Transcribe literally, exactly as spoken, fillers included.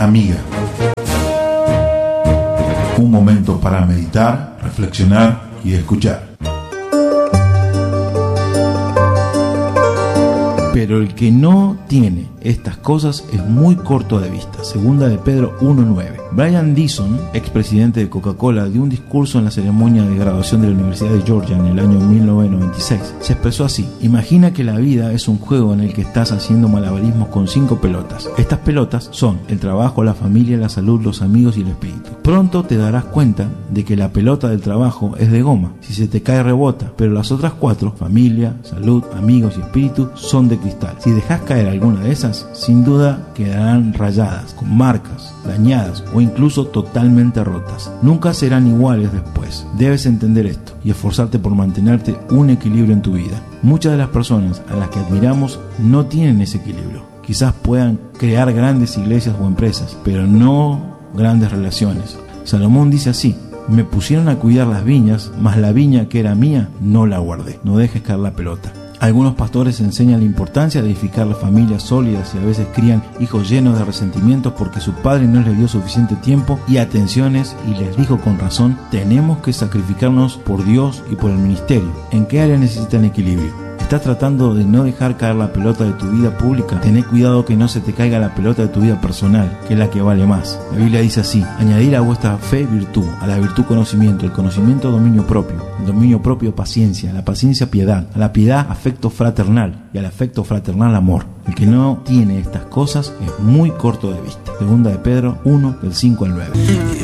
amiga. Un momento para meditar, reflexionar y escuchar. Pero el que no tiene estas cosas es muy corto de vista. Segunda de Pedro uno nueve. Brian Deason, expresidente de Coca-Cola, dio un discurso en la ceremonia de graduación de la Universidad de Georgia en el año mil novecientos noventa y seis. Se expresó así: imagina que la vida es un juego en el que estás haciendo malabarismos con cinco pelotas. Estas pelotas son el trabajo, la familia, la salud, los amigos y el espíritu. Pronto te darás cuenta de que la pelota del trabajo es de goma. Si se te cae, rebota, pero las otras cuatro, familia, salud, amigos y espíritu, son de cristal. Si dejas caer alguna de esas, sin duda quedarán rayadas, con marcas, dañadas o incluso totalmente rotas. Nunca serán iguales después. Debes entender esto y esforzarte por mantenerte un equilibrio en tu vida. Muchas de las personas a las que admiramos no tienen ese equilibrio. Quizás puedan crear grandes iglesias o empresas, pero no grandes relaciones. Salomón dice así: me pusieron a cuidar las viñas, mas la viña que era mía no la guardé. No dejes caer la pelota. Algunos pastores enseñan la importancia de edificar las familias sólidas y a veces crían hijos llenos de resentimientos porque su padre no les dio suficiente tiempo y atenciones y les dijo con razón: tenemos que sacrificarnos por Dios y por el ministerio. ¿En qué área necesitan equilibrio? ¿Estás tratando de no dejar caer la pelota de tu vida pública? Tené cuidado que no se te caiga la pelota de tu vida personal, que es la que vale más. La Biblia dice así: añadir a vuestra fe virtud, a la virtud conocimiento, el conocimiento dominio propio, el dominio propio paciencia, la paciencia piedad, a la piedad afecto fraternal y al afecto fraternal amor. El que no tiene estas cosas es muy corto de vista. Segunda de Pedro uno, del cinco al nueve.